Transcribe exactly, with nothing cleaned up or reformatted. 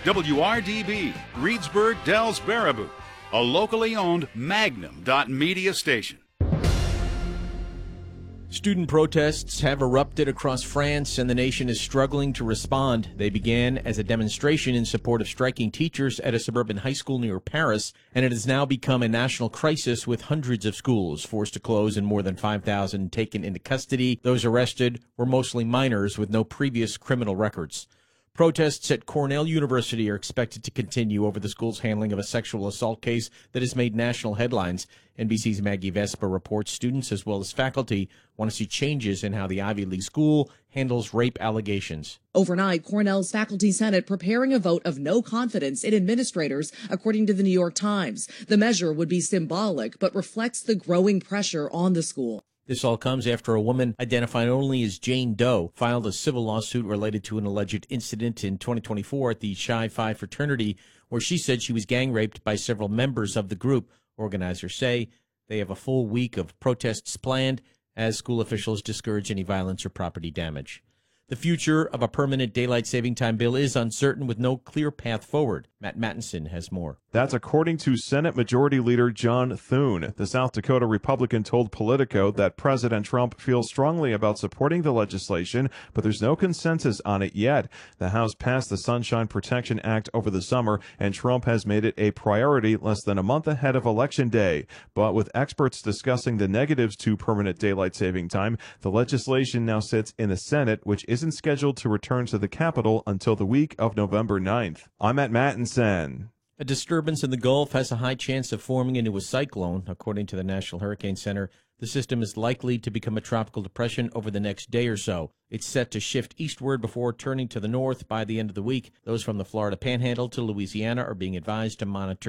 W R D B, Reedsburg, Dells, Baraboo, a locally owned Magnum Media station. Student protests have erupted across France, and the nation is struggling to respond. They began as a demonstration in support of striking teachers at a suburban high school near Paris, and it has now become a national crisis with hundreds of schools forced to close and more than five thousand taken into custody. Those arrested were mostly minors with no previous criminal records. Protests at Cornell University are expected to continue over the school's handling of a sexual assault case that has made national headlines. N B C's Maggie Vespa reports students as well as faculty want to see changes in how the Ivy League school handles rape allegations. Overnight, Cornell's Faculty Senate preparing a vote of no confidence in administrators, according to the New York Times. The measure would be symbolic, but reflects the growing pressure on the school. This all comes after a woman identified only as Jane Doe filed a civil lawsuit related to an alleged incident in twenty twenty-four at the Chi Phi fraternity, where she said she was gang raped by several members of the group. Organizers say they have a full week of protests planned as school officials discourage any violence or property damage. The future of a permanent daylight saving time bill is uncertain with no clear path forward. Matt Mattinson has more. That's according to Senate Majority Leader John Thune. The South Dakota Republican told Politico that President Trump feels strongly about supporting the legislation, but there's no consensus on it yet. The House passed the Sunshine Protection Act over the summer, and Trump has made it a priority less than a month ahead of Election Day. But with experts discussing the negatives to permanent daylight saving time, the legislation now sits in the Senate, which isn't scheduled to return to the Capitol until the week of November ninth. I'm at Mattinson. A disturbance in the Gulf has a high chance of forming into a cyclone. According to the National Hurricane Center, the system is likely to become a tropical depression over the next day or so. It's set to shift eastward before turning to the north by the end of the week. Those from the Florida Panhandle to Louisiana are being advised to monitor